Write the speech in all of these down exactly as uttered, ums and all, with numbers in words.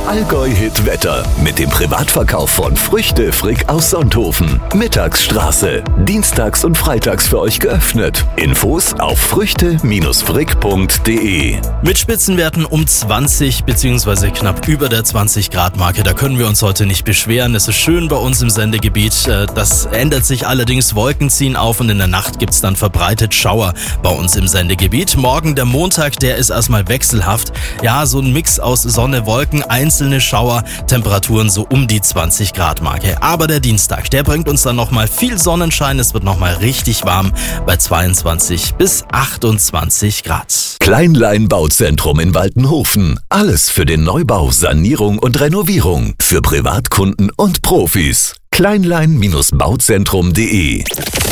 Allgäu-Hit Wetter mit dem Privatverkauf von Früchte Frick aus Sonthofen. Mittagsstraße. Dienstags und freitags für euch geöffnet. Infos auf früchte frick punkt de. Mit Spitzenwerten um zwanzig bzw. knapp über der zwanzig Grad Marke. Da können wir uns heute nicht beschweren. Es ist schön bei uns im Sendegebiet. Das ändert sich allerdings. Wolken ziehen auf und in der Nacht gibt es dann verbreitet Schauer bei uns im Sendegebiet. Morgen der Montag, der ist erstmal wechselhaft. Ja, so ein Mix aus Sonne, Wolken, einzelne Schauer, Temperaturen so um die zwanzig Grad Marke. Aber der Dienstag, der bringt uns dann nochmal viel Sonnenschein. Es wird nochmal richtig warm bei zweiundzwanzig bis achtundzwanzig Grad. Kleinlein Bauzentrum in Waltenhofen. Alles für den Neubau, Sanierung und Renovierung. Für Privatkunden und Profis. kleinlein bauzentrum punkt de.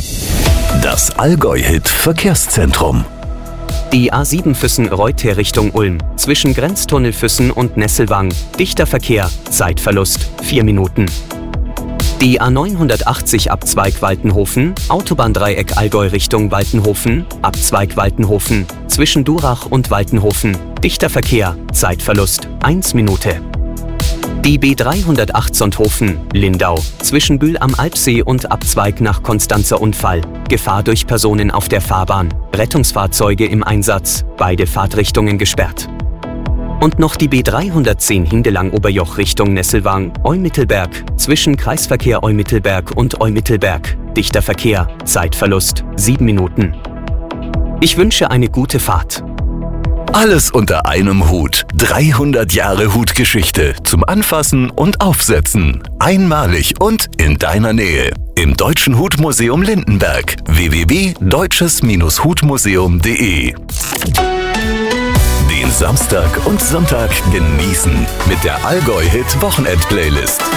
Das Allgäu-Hit Verkehrszentrum. Die A sieben Füssen-Reuth Richtung Ulm. Zwischen Grenztunnel Füssen und Nesselwang. Dichter Verkehr. Zeitverlust vier Minuten. Die A neunhundertachtzig Abzweig Waltenhofen. Autobahndreieck Allgäu Richtung Waltenhofen. Abzweig Waltenhofen. Zwischen Durach und Waltenhofen. Dichter Verkehr. Zeitverlust eins Minute. Die B dreihundertacht Sonthofen, Lindau, zwischen Bühl am Alpsee und Abzweig nach Konstanzer Unfall. Gefahr durch Personen auf der Fahrbahn. Rettungsfahrzeuge im Einsatz. Beide Fahrtrichtungen gesperrt. Und noch die B dreihundertzehn Hindelang-Oberjoch Richtung Nesselwang, Eumittelberg, zwischen Kreisverkehr Eumittelberg und Eumittelberg. Dichter Verkehr, Zeitverlust sieben Minuten. Ich wünsche eine gute Fahrt. Alles unter einem Hut. dreihundert Jahre Hutgeschichte zum Anfassen und Aufsetzen. Einmalig und in deiner Nähe. Im Deutschen Hutmuseum Lindenberg. w w w punkt deutsches hutmuseum punkt de. Den Samstag und Sonntag genießen mit der Allgäu-Hit Wochenend-Playlist.